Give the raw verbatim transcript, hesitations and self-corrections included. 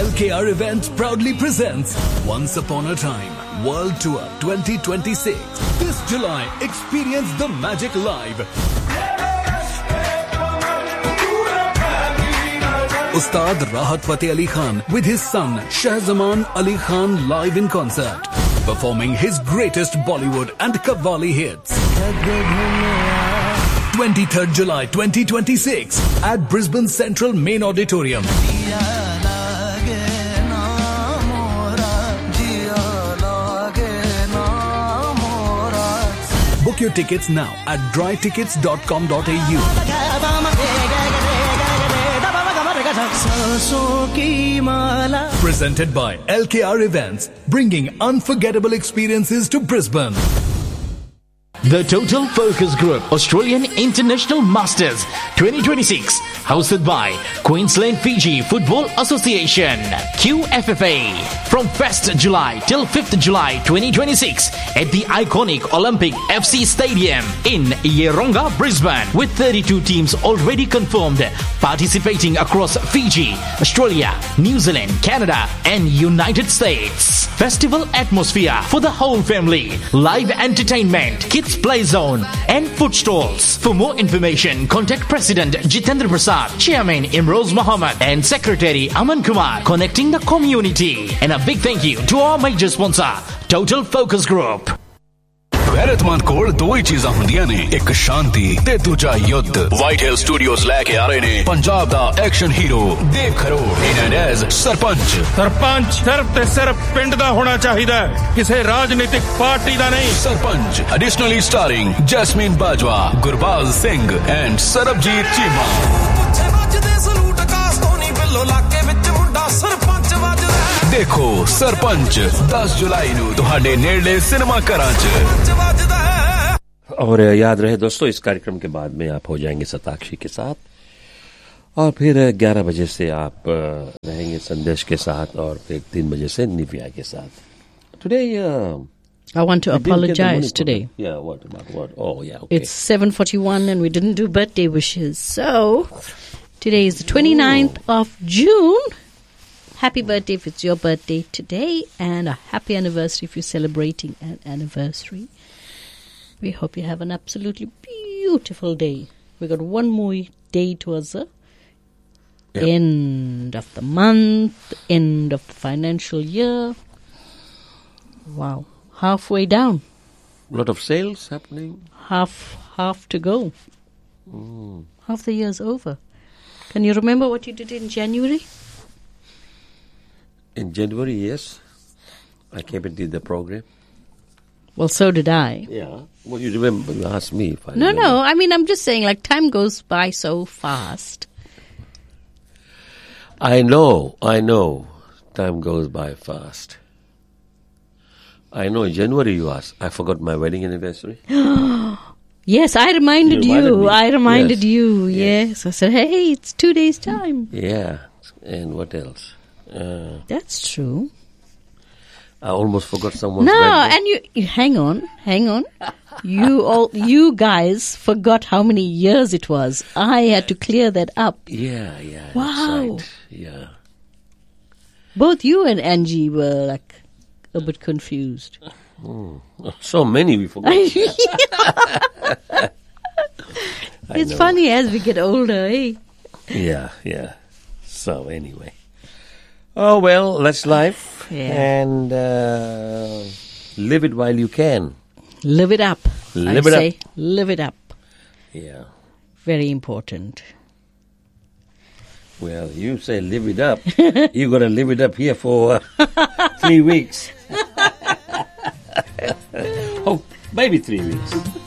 L K R Events proudly presents Once Upon a Time World Tour twenty twenty-six. This July, experience the magic live. Ustad Rahat Fateh Ali Khan with his son Shahzaman Ali Khan live in concert, performing his greatest Bollywood and Qawwali hits. twenty-third July twenty twenty-six at Brisbane Central Main Auditorium. Book your tickets now at dry tickets dot com dot a u. Presented by L K R Events, bringing unforgettable experiences to Brisbane. The Total Focus Group Australian International Masters twenty twenty-six, hosted by Queensland Fiji Football Association, Q F F A, from first July till fifth July twenty twenty-six at the iconic Olympic F C Stadium in Yeronga, Brisbane, with thirty-two teams already confirmed participating across Fiji, Australia, New Zealand, Canada and United States. Festival atmosphere for the whole family, live entertainment, kids play zone and food stalls. For more information, contact President Jitendra Prasad, Chairman Imroz Muhammad and Secretary Aman Kumar, connecting the community. And a big thank you to our major sponsor, Total Focus Group. गैरतमंद कोल दो ही चीज़ां हुंदियां ने, एक शांति ते दूजा युद्ध. White Hill Studios लेके आ रहे ने पंजाब दा action hero Dev Kharoud in and as sarpanch. Sarpanch सिर्फ ते सिर्फ पिंड दा होना चाहिदा, किसी राजनीतिक पार्टी दा नहीं. Sarpanch additionally starring Jasmine Bajwa, Gurbaz Singh and Sarabjit Cheema. देखो सरपंच दस जुलाई नू तुहाडे नेड़े सिनेमा घरां च. और याद रहे दोस्तों, इस कार्यक्रम के बाद में आप हो जाएंगे सताक्षी के साथ और फिर ग्यारह बजे से आप रहेंगे संदेश के साथ और फिर तीन बजे से निव्या के साथ. Today uh, I want to apologize today. Yeah, what about what? Oh, yeah, okay. It's seven forty-one and we didn't do birthday wishes. So, today is the twenty-ninth oh. of June. Happy birthday if it's your birthday today, and a happy anniversary if you're celebrating an anniversary. We hope you have an absolutely beautiful day. We got one more day towards the yep. end of the month, end of the financial year. Wow. Halfway down. A lot of sales happening. Half half to go. Mm. Half the year's over. Can you remember what you did in January? In January, yes. I came and did the program. Well, so did I. Yeah. Well, you remember, you asked me if I No, remember. no. I mean, I'm just saying, like, time goes by so fast. I know, I know. Time goes by fast. I know, in January you asked. I forgot my wedding anniversary. Yes, I reminded you. you. Reminded I reminded yes. you. Yes. yes. I said, hey, it's two days' time. Yeah. And what else? Uh, That's true. I almost forgot someone's No, birthday. and you, you hang on, hang on. You all, you guys forgot how many years it was. I had to clear that up. Yeah, yeah. Wow. That's right. Yeah. Both you and Angie were like a bit confused. Mm. So many we forgot. It's know. funny as we get older, eh? Yeah, yeah. So anyway. Oh, well, that's life. Yeah. And uh, live it while you can. Live it up. Live I it say, up. Live it up. Yeah. Very important. Well, you say live it up. You got to live it up here for uh, three weeks. Oh, maybe three weeks.